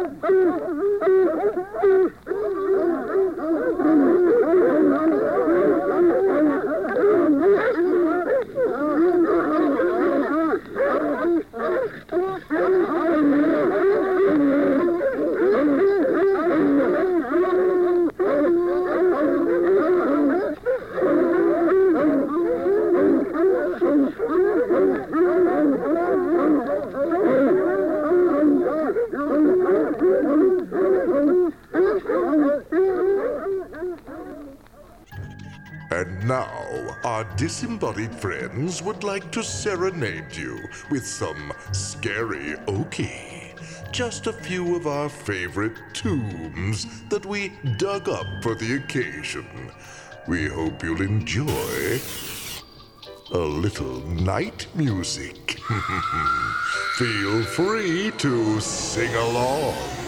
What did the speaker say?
And now, our disembodied friends would like to serenade you with some scary okie. Just a few of our favorite tunes that we dug up for the occasion. We hope you'll enjoy a little night music. Feel free to sing along.